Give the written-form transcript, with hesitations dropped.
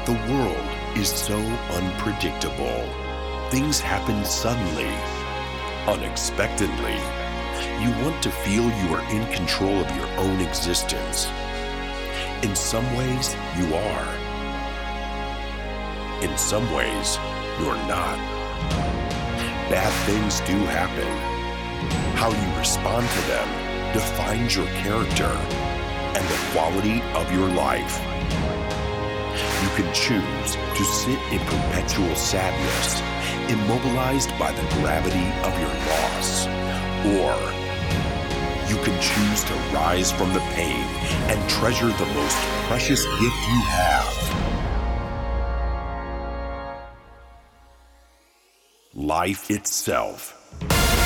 The world is so unpredictable. Things happen suddenly, unexpectedly. You want to feel you are in control of your own existence. In some ways, you are. In some ways, you're not. Bad things do happen. How you respond to them defines your character and the quality of your life. You can choose to sit in perpetual sadness, immobilized by the gravity of your loss. Or you can choose to rise from the pain and treasure the most precious gift you have. Life itself.